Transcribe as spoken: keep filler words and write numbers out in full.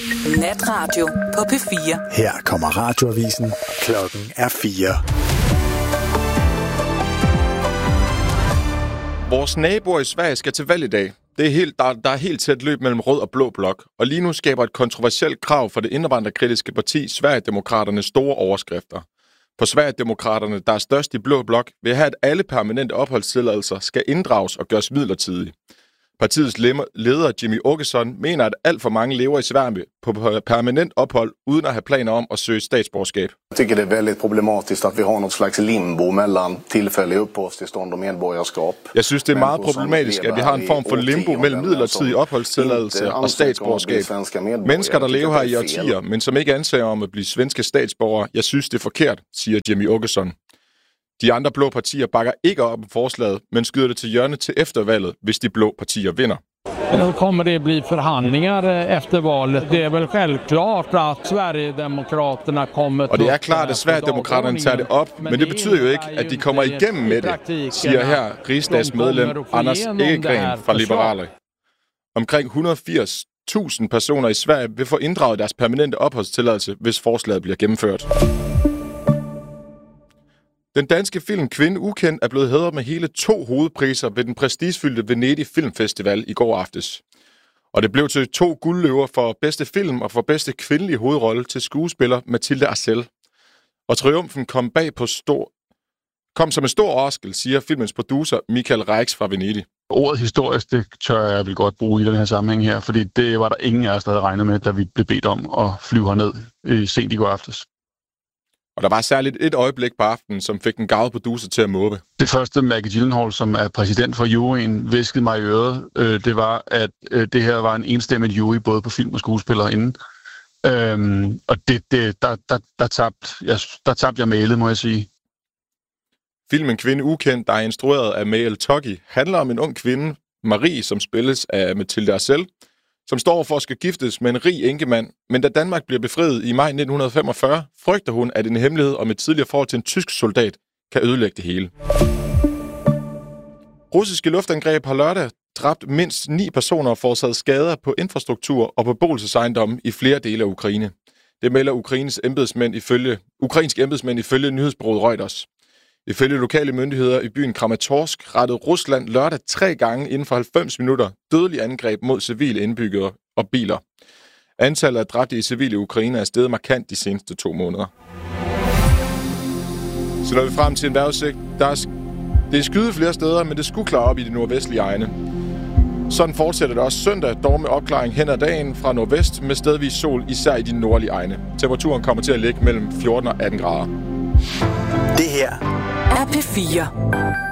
Natradio på P fire. Her kommer radioavisen. Klokken er fire. Vores naboer i Sverige skal til valg i dag. Det er helt, der, der er helt tæt løb mellem rød og blå blok, og lige nu skaber et kontroversielt krav for det indvandrerkritiske parti Sverigedemokraterne store overskrifter. For Sverigedemokraterne, der er størst i blå blok, vil have, at alle permanente opholdstilladelser skal inddrages og gøres midlertidige. Partiets leder Jimmie Åkesson mener, at alt for mange lever i Sverige på permanent ophold, uden at have planer om at søge statsborgerskab. Jeg tycker det er väldigt problematisk, at vi har något slags limbo mellem tillfälliga uppehållstillstånd og medborgerskab. Jeg synes, det er meget problematisk, at vi har en form for limbo mellem midlertidig opholdstilladelse og statsborgerskab. Mennesker, der lever her i årtier, men som ikke ansøger om at blive svenske statsborgere, jeg synes, det er forkert, siger Jimmie Åkesson. De andre blå partier bakker ikke op om forslaget, men skyder det til hjørne til eftervalget, hvis de blå partier vinder. Nu kommer det bli förhandlingar efter valet. Det är väl självklart att Sverigedemokraterna kommer. Og det er klart, at Sverigedemokraterne tager det op, men det betyder jo ikke, at de kommer igennem med det, siger her rigsdagsmedlem Anders Ekegren fra Liberale. Omkring et hundrede og firs tusind personer i Sverige vil få inddraget deres permanente opholdstilladelse, hvis forslaget bliver gennemført. Den danske film Kvinde Ukendt er blevet hædret med hele to hovedpriser ved den prestigefyldte Venedig Filmfestival i går aftes. Og det blev til to guldløver for bedste film og for bedste kvindelige hovedrolle til skuespiller Mathilde Arcel. Og triumfen kom bag på stor kom som en stor overraskelse, siger filmens producer Michael Reix fra Venedig. Ordet historisk, det tør jeg vel godt bruge i den her sammenhæng her, fordi det var der ingen af os, der havde regnet med, da vi blev bedt om at flyve herned i sent i går aftes. Og der var særligt et øjeblik på aftenen, som fik den gavede producer til at måbe. Det første, Maggie Gyllenhaal, som er præsident for juryen, viskede mig i øret, øh, det var, at øh, det her var en enstemmig jury, både på film og skuespillere inden. Øhm, og det, det, der, der, der, tabte jeg, der tabte jeg mailet, må jeg sige. Filmen Kvinde Ukendt, der er instrueret af Mael Toggi, handler om en ung kvinde, Marie, som spilles af Mathilde Arcel, som står for at skal giftes med en rig enkemand, men da Danmark bliver befriet i maj nitten femogfyrre, frygter hun, at en hemmelighed om et tidligere forhold til en tysk soldat kan ødelægge det hele. Russiske luftangreb har lørdag dræbt mindst ni personer og forårsaget skader på infrastruktur og på beboelsesejendomme i flere dele af Ukraine. Det melder Ukraines embedsmænd ifølge, ukrainske embedsmænd ifølge nyhedsbureauet Reuters. Ifølge lokale myndigheder i byen Kramatorsk rettede Rusland lørdag tre gange inden for halvfems minutter dødelige angreb mod civile indbyggere og biler. Antallet af dræbte i civile Ukraine er steget markant de seneste to måneder. Så når vi frem til en vejrudsigt. Der er, det er skyet flere steder, men det skulle klare op i de nordvestlige egne. Sådan fortsætter det også søndag, dog med opklaring hen ad dagen fra nordvest med stedvis sol, især i de nordlige egne. Temperaturen kommer til at ligge mellem fjorten og atten grader. Det her er P fire.